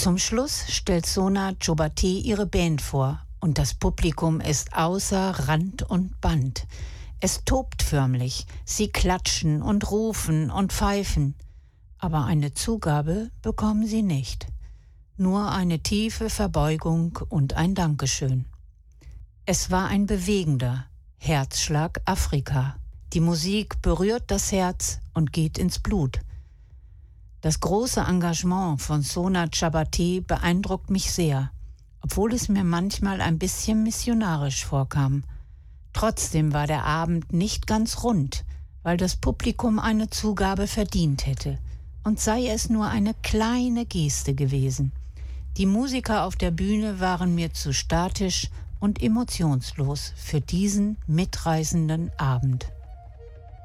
Zum Schluss stellt Sona Chobate ihre Band vor und das Publikum ist außer Rand und Band. Es tobt förmlich, sie klatschen und rufen und pfeifen, aber eine Zugabe bekommen sie nicht. Nur eine tiefe Verbeugung und ein Dankeschön. Es war ein bewegender Herzschlag Afrika. Die Musik berührt das Herz und geht ins Blut. Das große Engagement von Sona Chobate beeindruckt mich sehr, obwohl es mir manchmal ein bisschen missionarisch vorkam. Trotzdem war der Abend nicht ganz rund, weil das Publikum eine Zugabe verdient hätte, und sei es nur eine kleine Geste gewesen. Die Musiker auf der Bühne waren mir zu statisch und emotionslos für diesen mitreißenden Abend.